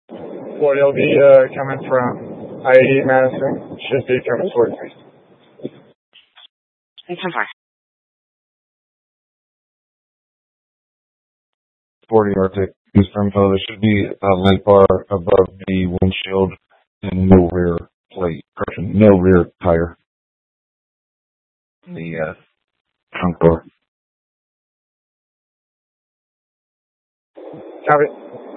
What will be coming from I-80 Madison should be coming towards me. Thanks so far. 40 Arctic Eastern, so there should be a light bar above the windshield and no rear plate, correction, no rear tire. The trunk door. Copy.